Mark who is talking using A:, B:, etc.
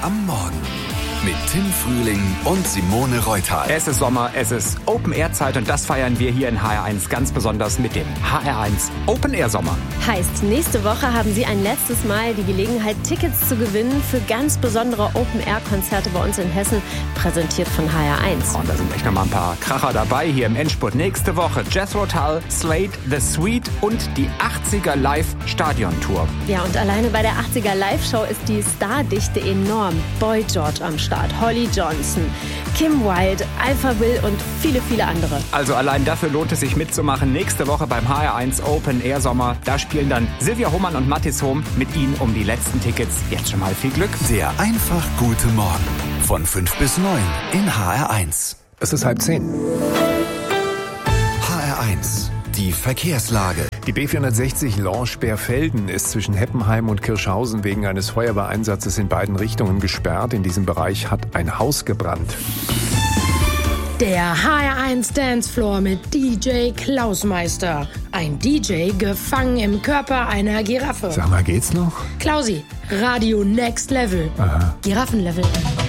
A: am Morgen. Mit Tim Frühling und Simone Reuter.
B: Es ist Sommer, es ist Open-Air-Zeit und das feiern wir hier in HR1 ganz besonders mit dem HR1 Open-Air-Sommer.
C: Heißt, nächste Woche haben Sie ein letztes Mal die Gelegenheit, Tickets zu gewinnen für ganz besondere Open-Air-Konzerte bei uns in Hessen, präsentiert von HR1.
B: Und da sind echt nochmal ein paar Kracher dabei hier im Endspurt. Nächste Woche Jethro Tull, Slade, The Sweet und die 80er Live-Stadion-Tour.
C: Ja, und alleine bei der 80er Live-Show ist die Stardichte enorm. Boy George am Start, Holly Johnson, Kim Wilde, Alpha Will und viele, viele andere.
B: Also allein dafür lohnt es sich mitzumachen. Nächste Woche beim HR1 Open Air Sommer. Da spielen dann Silvia Hohmann und Mathis Hohm mit Ihnen um die letzten Tickets. Jetzt schon mal viel Glück.
A: Der einfach gute Morgen. Von 5 bis 9 in HR1.
D: Es ist 9:30.
A: HR1. Die Verkehrslage.
D: Die B460 Lorsch-Berfelden ist zwischen Heppenheim und Kirschhausen wegen eines Feuerwehreinsatzes in beiden Richtungen gesperrt. In diesem Bereich hat ein Haus gebrannt.
E: Der HR1 Dancefloor mit DJ Klausmeister. Ein DJ gefangen im Körper einer Giraffe.
D: Sag mal, geht's noch?
E: Klausi, Radio Next Level.
D: Aha.
E: Giraffenlevel.